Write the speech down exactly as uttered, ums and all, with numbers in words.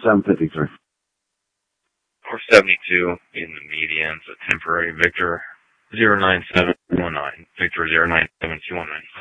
seven fifty-three. four seventy-two in the median, so temporary Victor zero nine seven one nine. Victor zero nine seven two one nine.